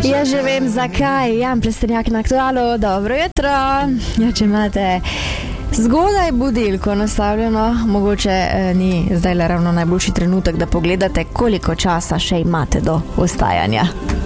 Ja že vem zakaj. Jan Plestenjak na Aktualu, dobro jutro. Ja, če imate zgodaj budilko nastavljeno, mogoče ni zdaj ravno najboljši trenutek, da pogledate, koliko časa še imate do vstajanja.